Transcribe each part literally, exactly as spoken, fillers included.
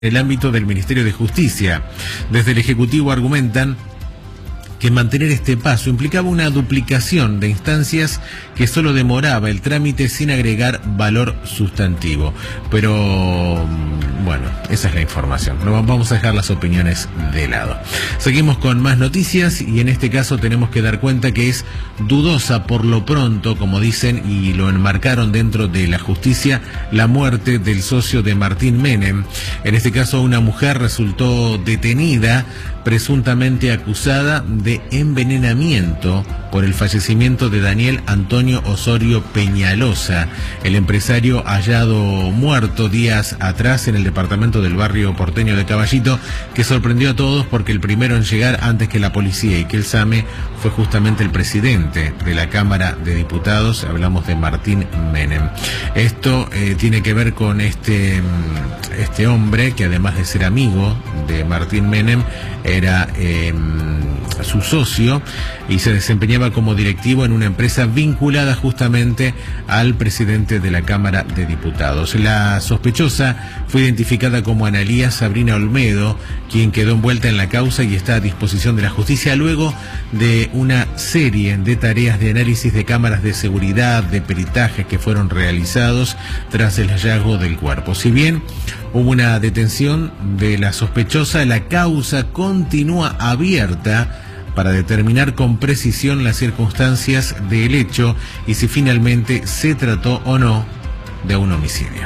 En el ámbito del Ministerio de Justicia. Desde el Ejecutivo argumentan que mantener este paso implicaba una duplicación de instancias que solo demoraba el trámite sin agregar valor sustantivo. Pero, bueno, esa es la información. No vamos a dejar las opiniones de lado. Seguimos con más noticias y en este caso tenemos que dar cuenta que es dudosa por lo pronto, como dicen, y lo enmarcaron dentro de la justicia, la muerte del socio de Martín Menem. En este caso, una mujer resultó detenida, presuntamente acusada de envenenamiento por el fallecimiento de Daniel Antonio Osorio Peñalosa, el empresario hallado muerto días atrás en el departamento del barrio porteño de Caballito, que sorprendió a todos porque el primero en llegar antes que la policía y que el SAME fue justamente el presidente de la Cámara de Diputados. Hablamos de Martín Menem. Esto eh, tiene que ver con este, este hombre que, además de ser amigo de Martín Menem, era eh, su socio y se desempeñaba como directivo en una empresa vinculada justamente al presidente de la Cámara de Diputados. La sospechosa fue identificada como Analía Sabrina Olmedo, quien quedó envuelta en la causa y está a disposición de la justicia luego de una serie de tareas de análisis de cámaras de seguridad, de peritajes que fueron realizados tras el hallazgo del cuerpo. Si bien hubo una detención de la sospechosa, la causa continúa abierta para determinar con precisión las circunstancias del hecho y si finalmente se trató o no de un homicidio.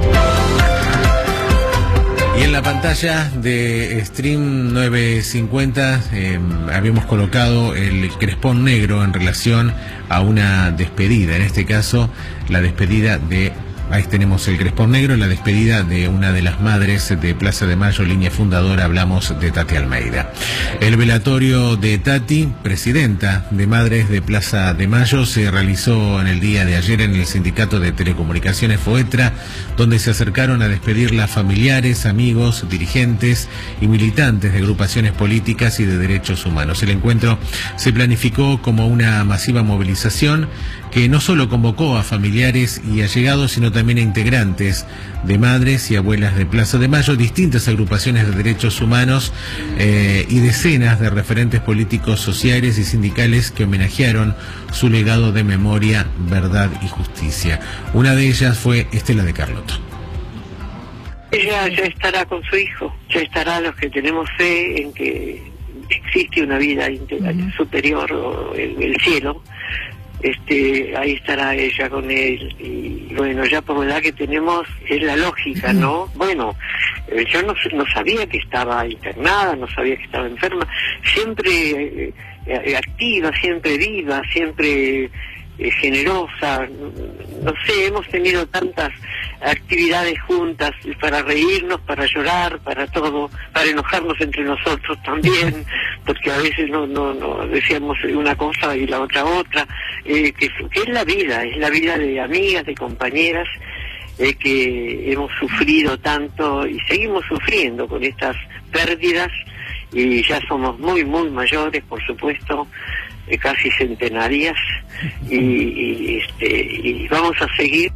Y en la pantalla de Stream novecientos cincuenta eh, habíamos colocado el crespón negro en relación a una despedida, en este caso la despedida de... Ahí tenemos el crespón negro, la despedida de una de las madres de Plaza de Mayo, línea fundadora, hablamos de Tati Almeida. El velatorio de Tati, presidenta de Madres de Plaza de Mayo, se realizó en el día de ayer en el Sindicato de Telecomunicaciones FOETRA, donde se acercaron a despedirla familiares, amigos, dirigentes y militantes de agrupaciones políticas y de derechos humanos. El encuentro se planificó como una masiva movilización que no solo convocó a familiares y allegados, sino también a integrantes de madres y abuelas de Plaza de Mayo, distintas agrupaciones de derechos humanos eh, y decenas de referentes políticos, sociales y sindicales que homenajearon su legado de memoria, verdad y justicia. Una de ellas fue Estela de Carlotto. Ella ya estará con su hijo, ya estará los que tenemos fe en que existe una vida integral, superior, o el, el cielo. Este, ahí estará ella con él y bueno, ya por la edad que tenemos es la lógica, ¿no? Bueno, eh, yo no, no sabía que estaba internada, no sabía que estaba enferma, siempre eh, activa, siempre viva, siempre eh, generosa, no sé, hemos tenido tantas actividades juntas para reírnos, para llorar, para todo, para enojarnos entre nosotros también, porque a veces no no no decíamos una cosa y la otra otra, eh, que, que es la vida, es la vida de amigas, de compañeras, eh, que hemos sufrido tanto y seguimos sufriendo con estas pérdidas y ya somos muy muy mayores, por supuesto, eh, casi centenarias y, y este y vamos a seguir.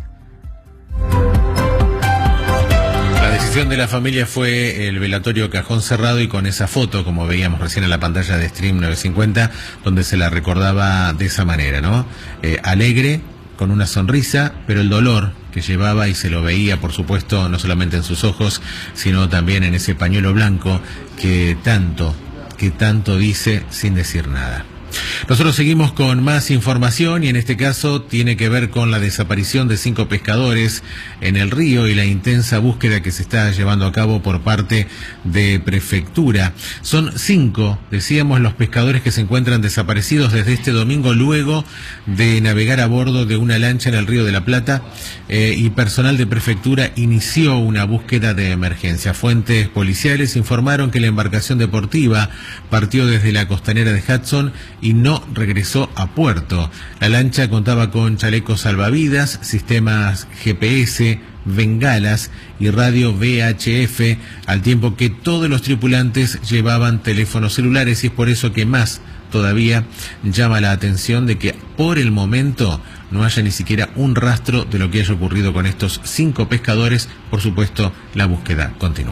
La decisión de la familia fue el velatorio cajón cerrado y con esa foto, como veíamos recién en la pantalla de Stream novecientos cincuenta, donde se la recordaba de esa manera, ¿no? Eh, alegre, con una sonrisa, pero el dolor que llevaba y se lo veía, por supuesto, no solamente en sus ojos, sino también en ese pañuelo blanco que tanto, que tanto dice sin decir nada. Nosotros seguimos con más información y en este caso tiene que ver con la desaparición de cinco pescadores en el río y la intensa búsqueda que se está llevando a cabo por parte de Prefectura. Son cinco, decíamos, los pescadores que se encuentran desaparecidos desde este domingo luego de navegar a bordo de una lancha en el Río de la Plata eh, y personal de Prefectura inició una búsqueda de emergencia. Fuentes policiales informaron que la embarcación deportiva partió desde la costanera de Hudson y no regresó a puerto. La lancha contaba con chalecos salvavidas, sistemas G P S, bengalas y radio V H F, al tiempo que todos los tripulantes llevaban teléfonos celulares y es por eso que más todavía llama la atención de que por el momento no haya ni siquiera un rastro de lo que haya ocurrido con estos cinco pescadores. Por supuesto, la búsqueda continúa.